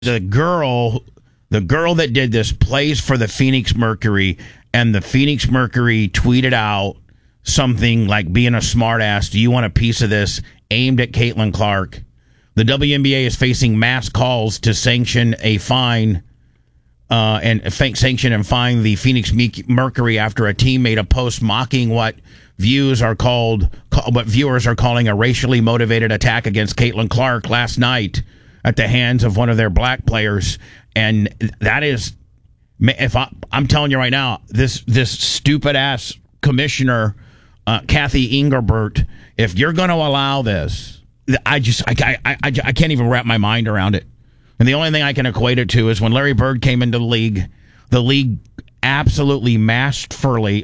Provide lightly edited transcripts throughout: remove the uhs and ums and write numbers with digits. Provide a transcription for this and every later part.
The girl that did this plays for the Phoenix Mercury, and the Phoenix Mercury tweeted out something like, being a smartass, do you want a piece of this, aimed at Caitlin Clark. The WNBA is facing mass calls to sanction a fine sanction and fine the Phoenix Mercury after a team made a post mocking what viewers are calling a racially motivated attack against Caitlin Clark last night at the hands of one of their black players. And that is, I'm telling you right now, this stupid ass commissioner, Kathy Engelbert, if you're going to allow this, I can't even wrap my mind around it. And the only thing I can equate it to is when Larry Bird came into the league absolutely masterfully,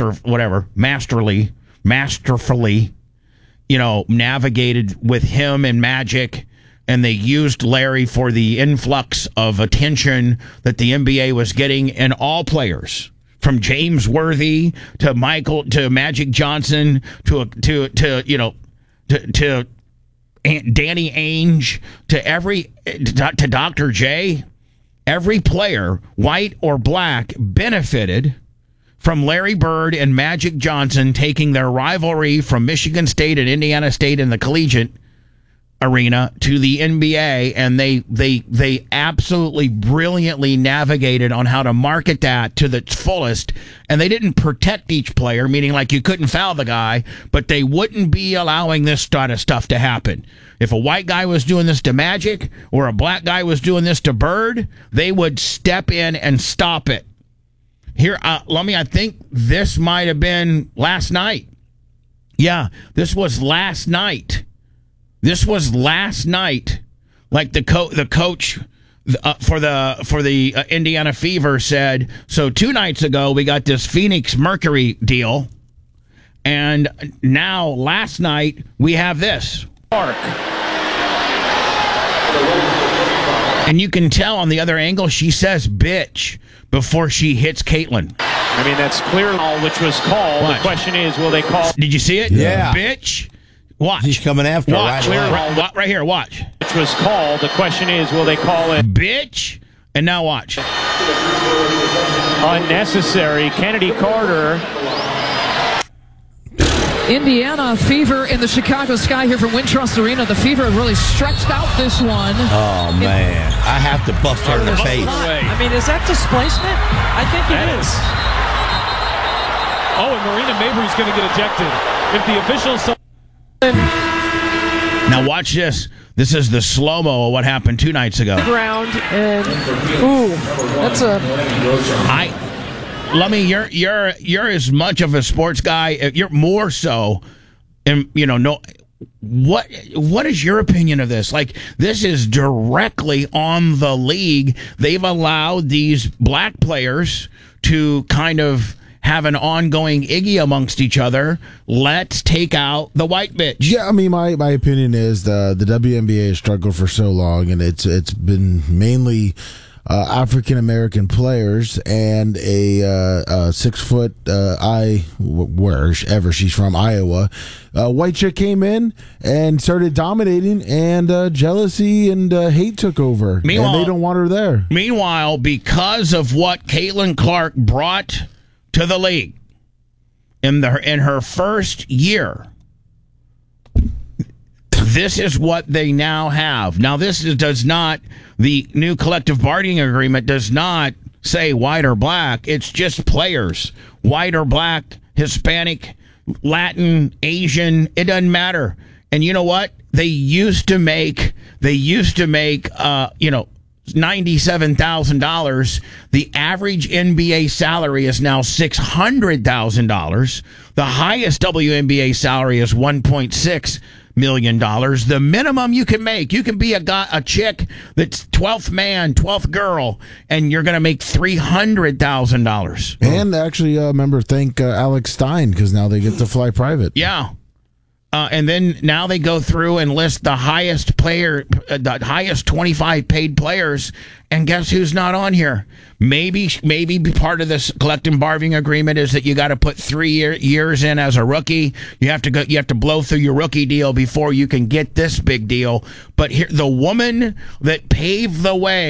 navigated with him and Magic, and they used Larry for the influx of attention that the NBA was getting in all players, from James Worthy to Magic Johnson to Danny Ainge to Dr. J. Every player, white or black, benefited from Larry Bird and Magic Johnson taking their rivalry from Michigan State and Indiana State in the collegiate arena to the NBA, and they absolutely brilliantly navigated on how to market that to the fullest. And they didn't protect each player, meaning like you couldn't foul the guy, but they wouldn't be allowing this sort of stuff to happen. If a white guy was doing this to Magic or a black guy was doing this to Bird, they would step in and stop it. Here, I think this might have been last night. Yeah, this was last night. Like the coach for the Indiana Fever said. So 2 nights ago we got this Phoenix Mercury deal, and now last night we have this. And you can tell on the other angle she says "bitch" before she hits Caitlin. I mean, that's clear, which was called. Watch. The question is, will they call? Did you see it? Yeah. Bitch. Watch. He's coming after watch. her. Right here, watch. Which was called. The question is, will they call it? Bitch. And now watch. Unnecessary. Kennedy Carter. Indiana Fever in the Chicago Sky here from Wintrust Arena. The Fever have really stretched out this one. Oh, man. I have to bust her in the face. I mean, is that displacement? I think it is. Oh, and Marina Mabry's going to get ejected. If the officials... Now watch this. This is the slow-mo of what happened 2 nights ago. Ground and that's a... You're as much of a sports guy. You're more so, and what is your opinion of this? Like, this is directly on the league. They've allowed these black players to kind of have an ongoing Iggy amongst each other. Let's take out the white bitch. Yeah, I mean, my opinion is the WNBA has struggled for so long, and it's been mainly African American players and a 6 foot wherever she's from, Iowa. White chick came in and started dominating, and jealousy and hate took over. And they don't want her there. Meanwhile, because of what Caitlin Clark brought to the league in her first year, this is what they now have. Now, the new collective bargaining agreement does not say white or black. It's just players, white or black, Hispanic, Latin, Asian. It doesn't matter. And you know what? They used to make $97,000. The average NBA salary is now $600,000. The highest WNBA salary is $1.6 million. The minimum you can make, you can be a chick that's 12th man, 12th girl, and you're going to make $300,000. And actually, thank Alex Stein, because now they get to fly private. Yeah. And then now they go through and list the highest 25 paid players, and guess who's not on here? Maybe part of this collective bargaining agreement is that you got to put 3 years in as a rookie. You have to blow through your rookie deal before you can get this big deal. But here, the woman that paved the way